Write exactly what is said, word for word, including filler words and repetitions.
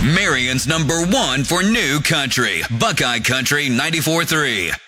Marion's number one for new country. Buckeye Country ninety-four three.